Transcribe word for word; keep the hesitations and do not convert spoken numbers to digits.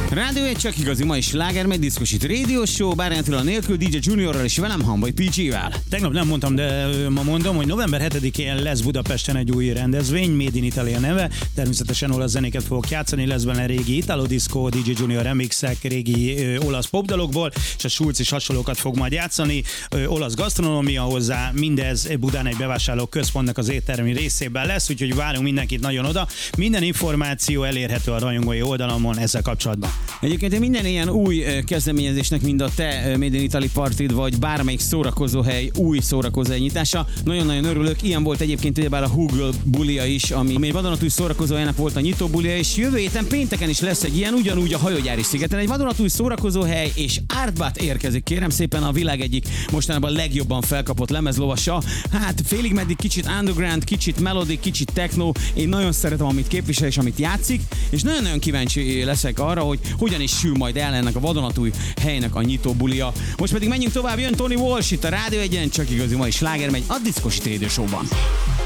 Rádió egy csak igazi mai sláger, megy diszkosít Radio Show, Bárányi Attila nélkül, dé dzsé Juniorral és velem, Hamvai pé gé-vel. Tegnap nem mondtam, de ma mondom, hogy november hetedikén lesz Budapesten egy új rendezvény, Made in Italy a neve, természetesen olasz zenéket fogok játszani, lesz benne régi Italo Disco, dé dzsé Junior remixek, régi ö, olasz popdalokból, és a Schulz is hasonlókat fog majd játszani, ö, olasz gasztronómia hozzá, mindez Budán egy bevásárló központnak az éttermi részében lesz, úgyhogy várunk mindenkit nagyon oda. Minden információ elérhető a rajongói oldalamon ezzel kapcsolatban. Egyébként minden ilyen új kezdeményezésnek, mind a te Made in Italy partid, vagy bármelyik szórakozóhely új szórakozóhely nyitása, nagyon-nagyon örülök. Ilyen volt egyébként ugyebár a Google bulia is, ami, ami egy vadonatúj szórakozóhelynek volt a nyitó bulia, és jövő héten pénteken is lesz egy ilyen, ugyanúgy a Hajógyári szigeten. Egy vadonatúj szórakozóhely, és Artbat érkezik, kérem szépen, a világ egyik mostanában legjobban felkapott lemezlovasa. Hát félig meddig kicsit underground, kicsit melodic, kicsit techno. Én nagyon szeretem, amit képvisel és amit játszik, és nagyon-nagyon kíváncsi leszek arra, hogy hogyan is sül majd el ennek a vadonatúj helynek a nyitó bulia. Most pedig menjünk tovább, jön Tony Walsh itt a Rádió egyen, csak igazi mai sláger megy a Diszkosít Radio Show-ban.